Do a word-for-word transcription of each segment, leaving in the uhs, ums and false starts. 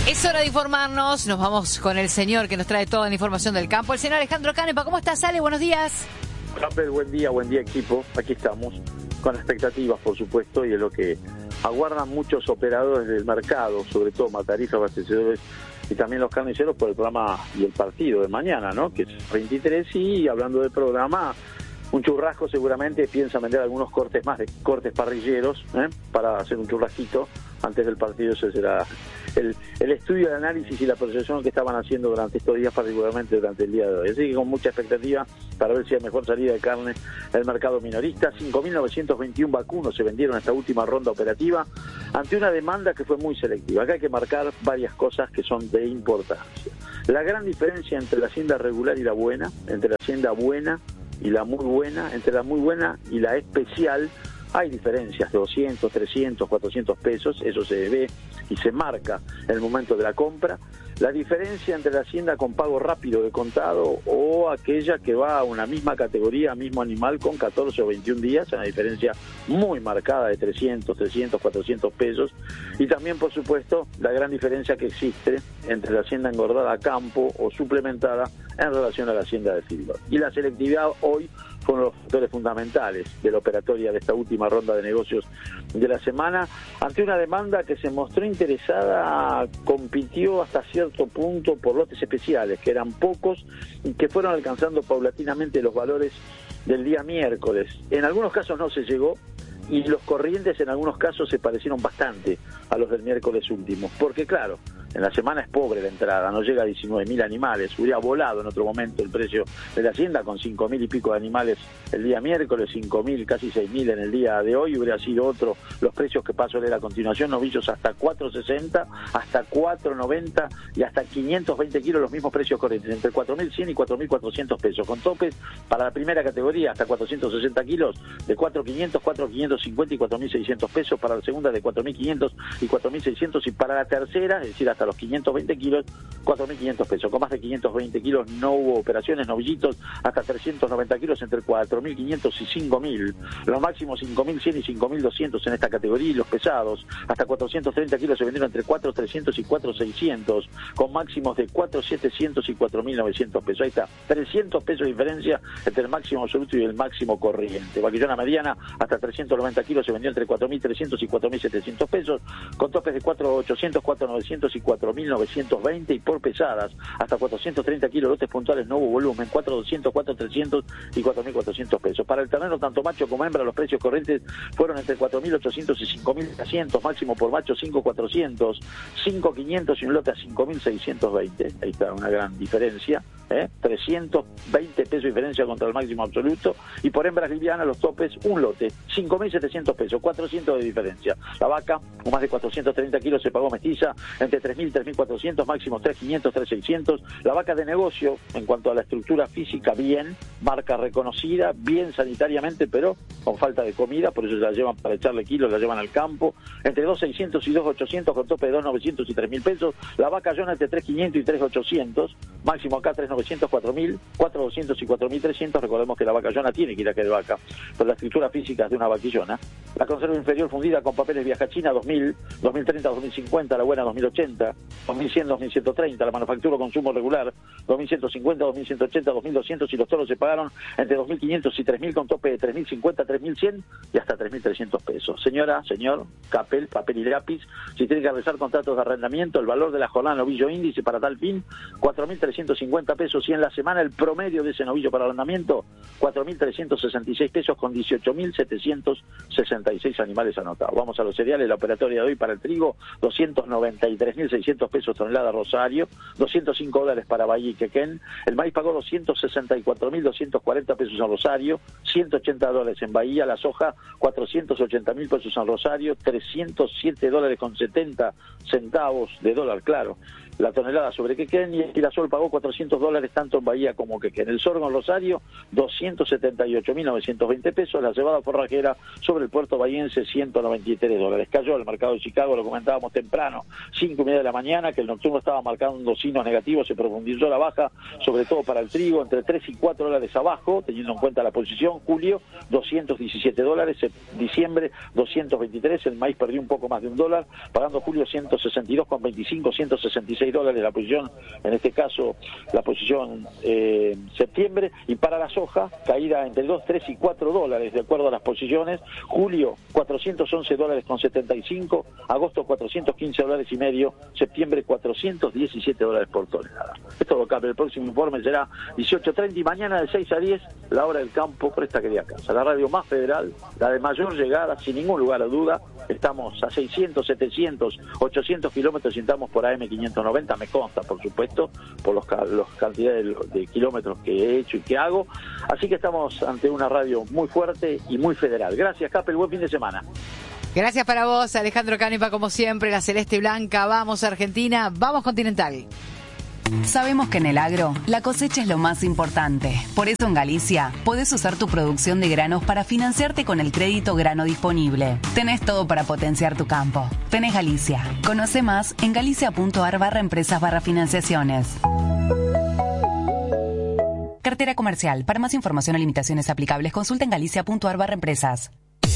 Es hora de informarnos, nos vamos con el señor que nos trae toda la información del campo, el señor Alejandro Canepa. ¿Cómo estás, Ale? Buenos días. Capel, buen día, buen día equipo. Aquí estamos, con expectativas por supuesto, y es lo que aguardan muchos operadores del mercado, sobre todo matarizos, abastecedores y también los carniceros por el programa y el partido de mañana, ¿no? Que es veintitrés, y hablando del programa, un churrasco seguramente piensa vender algunos cortes más de cortes parrilleros, ¿eh? Para hacer un churrasquito antes del partido. Ese será el, el estudio, el análisis y la proyección que estaban haciendo durante estos días, particularmente durante el día de hoy. Así que con mucha expectativa para ver si hay mejor salida de carne el mercado minorista. cinco mil novecientos veintiuno vacunos se vendieron en esta última ronda operativa ante una demanda que fue muy selectiva. Acá hay que marcar varias cosas que son de importancia. La gran diferencia entre la hacienda regular y la buena, entre la hacienda buena y la muy buena, entre la muy buena y la especial, hay diferencias de doscientos, trescientos, cuatrocientos pesos, eso se ve y se marca en el momento de la compra. La diferencia entre la hacienda con pago rápido de contado o aquella que va a una misma categoría, mismo animal, con catorce o veintiún días, una diferencia muy marcada de trescientos, trescientos, cuatrocientos pesos. Y también, por supuesto, la gran diferencia que existe entre la hacienda engordada a campo o suplementada en relación a la hacienda de feedlot. Y la selectividad hoy fueron los factores fundamentales de la operatoria de esta última ronda de negocios de la semana. Ante una demanda que se mostró interesada, compitió hasta cierto punto por lotes especiales, que eran pocos y que fueron alcanzando paulatinamente los valores del día miércoles. En algunos casos no se llegó, y los corrientes en algunos casos se parecieron bastante a los del miércoles último, porque claro, en la semana es pobre la entrada, no llega a diecinueve mil animales, hubiera volado en otro momento el precio de la hacienda con cinco mil y pico de animales el día miércoles, cinco mil, casi seis mil en el día de hoy, hubiera sido otro los precios que paso a leer a continuación, novillos hasta cuatro sesenta, hasta cuatro noventa y hasta quinientos veinte kilos, los mismos precios corrientes, entre cuatro mil cien y cuatro mil cuatrocientos pesos, con topes para la primera categoría hasta cuatrocientos sesenta kilos, de cuatro mil quinientos, cuatro mil quinientos cincuenta y cuatro mil seiscientos pesos, para la segunda de cuatro mil quinientos y cuatro mil seiscientos, y para la tercera, es decir, hasta los quinientos veinte kilos, cuatro mil quinientos pesos. Con más de quinientos veinte kilos no hubo operaciones, novillitos hasta trescientos noventa kilos entre cuatro mil quinientos y cinco mil, los máximos cinco mil cien y cinco mil doscientos en esta categoría, y los pesados hasta cuatrocientos treinta kilos se vendieron entre cuatro mil trescientos y cuatro mil seiscientos, con máximos de cuatro mil setecientos y cuatro mil novecientos pesos. Ahí está, trescientos pesos de diferencia entre el máximo absoluto y el máximo corriente. Vaquillona mediana hasta trescientos noventa kilos se vendió entre cuatro mil trescientos y cuatro mil setecientos pesos, con topes de cuatro mil ochocientos, cuatro mil novecientos y cuatro mil novecientos veinte, y por pesadas hasta cuatrocientos treinta kilos, lotes puntuales, no hubo volumen, cuatro mil doscientos, cuatro mil trescientos y cuatro mil cuatrocientos pesos. Para el ternero, tanto macho como hembra, los precios corrientes fueron entre cuatro mil ochocientos y cinco mil trescientos, máximo por macho cinco mil cuatrocientos, cinco mil quinientos y un lote a cinco mil seiscientos veinte. Ahí está una gran diferencia, ¿eh? trescientos veinte pesos de diferencia contra el máximo absoluto, y por hembras livianas los topes, un lote, cinco mil setecientos pesos, cuatrocientos de diferencia. La vaca, con más de cuatrocientos treinta kilos, se pagó mestiza entre tres mil y tres mil cuatrocientos, máximo tres mil quinientos, tres mil seiscientos. La vaca de negocio, en cuanto a la estructura física, bien, marca reconocida, bien sanitariamente, pero con falta de comida, por eso la llevan para echarle kilos, la llevan al campo, entre dos mil seiscientos y dos mil ochocientos, con tope de dos mil novecientos y tres mil pesos. La vaca Yona entre tres mil quinientos y tres mil ochocientos, máximo acá tres mil novecientos, cuatro mil, cuatro mil doscientos y cuatro mil trescientos. Recordemos que la vaca Yona tiene que ir a que de vaca, por la estructura física es de una vaquillona. La conserva inferior fundida con papeles Viaja China dos mil, dos mil treinta, dos mil cincuenta, la buena dos mil ochenta, dos mil cien, dos mil ciento treinta, la manufactura consumo regular dos mil ciento cincuenta, dos mil ciento ochenta, dos mil doscientos, y los toros se pagaron entre dos mil quinientos y tres mil, con tope de tres mil cincuenta, tres mil cien y hasta tres mil trescientos pesos. Señora, señor, Capel, papel y lápiz, si tiene que realizar contratos de arrendamiento, el valor de la jornada novillo índice para tal fin, cuatro mil trescientos cincuenta pesos, y en la semana el promedio de ese novillo para arrendamiento, cuatro mil trescientos sesenta y seis pesos, con dieciocho mil setecientos sesenta y seis animales anotados. Vamos a los cereales, la operatoria de hoy para el trigo, doscientos noventa y tres mil seiscientos pesos tonelada Rosario, doscientos cinco dólares para Bahía y Quequén. El maíz pagó doscientos sesenta y cuatro mil doscientos cuarenta pesos en Rosario, ciento ochenta dólares en Bahía. La soja, cuatrocientos ochenta mil pesos en Rosario, trescientos siete dólares con setenta centavos de dólar, claro, la tonelada sobre Quequén, y el girasol pagó cuatrocientos dólares tanto en Bahía como Quequén. El sorgo en Rosario, doscientos setenta y ocho mil novecientos veinte pesos. La cebada forrajera sobre el puerto bahiense, ciento noventa y tres dólares. Cayó el mercado de Chicago, lo comentábamos temprano, cinco y media de la mañana, que el nocturno estaba marcando signos negativos, se profundizó la baja, sobre todo para el trigo, entre tres y cuatro dólares abajo, teniendo en cuenta la posición. Julio, doscientos diecisiete dólares, diciembre, doscientos veintitrés, el maíz perdió un poco más de un dólar, pagando julio ciento sesenta y dos con veinticinco, ciento sesenta y seis dólares la posición, en este caso la posición eh, septiembre. Y para la soja, caída entre dos, tres y cuatro dólares de acuerdo a las posiciones. Julio, cuatrocientos once dólares con setenta y cinco, agosto cuatrocientos quince dólares y medio, septiembre cuatrocientos diecisiete dólares por tonelada. Esto lo cambia. El próximo informe será dieciocho treinta y mañana de seis a diez, la hora del campo, por esta querida casa, la radio más federal, la de mayor llegada, sin ningún lugar a duda. Estamos a seiscientos, setecientos, ochocientos kilómetros y estamos por A M quinientos noventa, me consta, por supuesto, por los, los cantidades de, de kilómetros que he hecho y que hago. Así que estamos ante una radio muy fuerte y muy federal. Gracias, Capel, buen fin de semana. Gracias para vos, Alejandro Canepa, como siempre, la celeste y blanca. Vamos Argentina, vamos Continental. Sabemos que en el agro, la cosecha es lo más importante. Por eso en Galicia, podés usar tu producción de granos para financiarte con el crédito grano disponible. Tenés todo para potenciar tu campo. Tenés Galicia. Conoce más en galicia.ar barra empresas barra financiaciones. Cartera comercial. Para más información o limitaciones aplicables, consulta en galicia.ar barra empresas.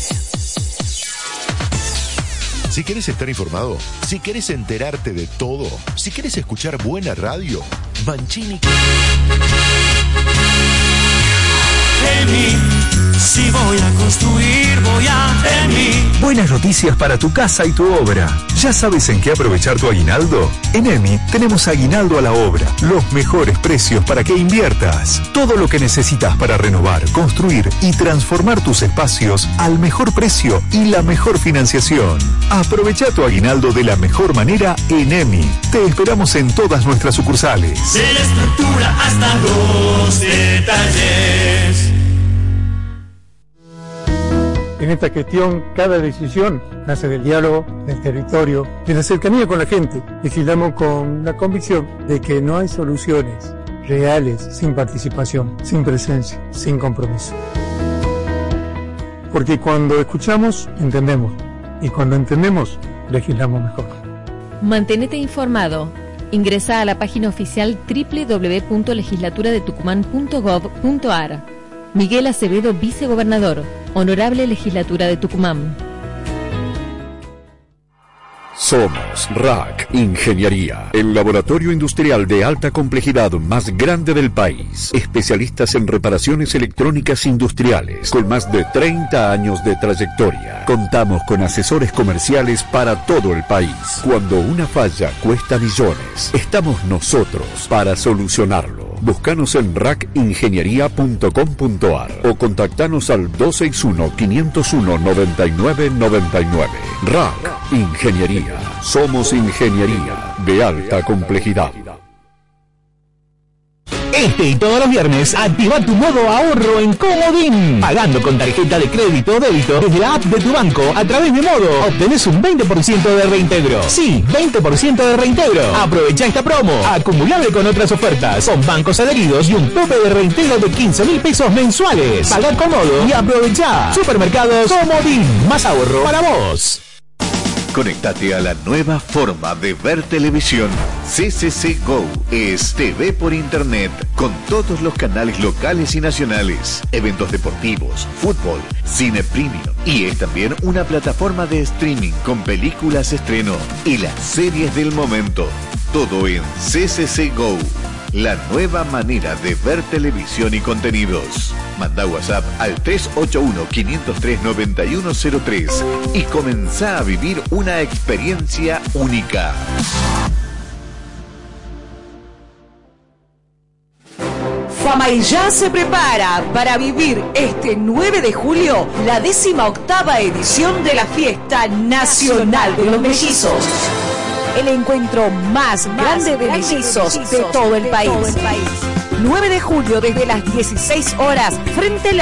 Si querés estar informado, si querés enterarte de todo, si querés escuchar buena radio, Mancini. Emi, si voy a construir, voy a Emi. Buenas noticias para tu casa y tu obra. ¿Ya sabes en qué aprovechar tu aguinaldo? En Emi tenemos aguinaldo a la obra, los mejores precios para que inviertas. Todo lo que necesitas para renovar, construir y transformar tus espacios al mejor precio y la mejor financiación. Aprovecha tu aguinaldo de la mejor manera en Emi. Te esperamos en todas nuestras sucursales. De la estructura hasta los detalles. En esta gestión, cada decisión nace del diálogo, del territorio, de la cercanía con la gente. Legislamos con la convicción de que no hay soluciones reales sin participación, sin presencia, sin compromiso. Porque cuando escuchamos, entendemos. Y cuando entendemos, legislamos mejor. Mantenete informado. Ingresa a la página oficial doble u doble u doble u punto legislatura de tucumán punto gov punto ar. Miguel Acevedo, vicegobernador. Honorable Legislatura de Tucumán. Somos R A C Ingeniería, el laboratorio industrial de alta complejidad más grande del país. Especialistas en reparaciones electrónicas industriales, con más de treinta años de trayectoria. Contamos con asesores comerciales para todo el país. Cuando una falla cuesta millones, estamos nosotros para solucionarlo. Búscanos en rac ingeniería punto com punto ar o contactanos al dos seis uno, cinco cero uno, nueve nueve nueve nueve. R A C Ingeniería. Somos ingeniería de alta complejidad. Este y todos los viernes, activa tu modo ahorro en Comodín. Pagando con tarjeta de crédito o débito desde la app de tu banco a través de Modo, obtenés un veinte por ciento de reintegro. Sí, veinte por ciento de reintegro. Aprovecha esta promo, acumulable con otras ofertas, con bancos adheridos y un tope de reintegro de quince mil pesos mensuales. Pagá con Modo y aprovecha. Supermercados Comodín, más ahorro para vos. Conéctate a la nueva forma de ver televisión. C C C Go es T V por internet con todos los canales locales y nacionales, eventos deportivos, fútbol, cine premium y es también una plataforma de streaming con películas estreno y las series del momento. Todo en C C C Go. La nueva manera de ver televisión y contenidos. Manda WhatsApp al tres ocho uno, cinco cero tres, nueve uno cero tres y comenzá a vivir una experiencia única. Famaillá se prepara para vivir este nueve de julio la décima octava edición de la Fiesta Nacional de los Mellizos. El encuentro más, más grande de mellizos de todo el país. nueve de julio desde las dieciséis horas frente a la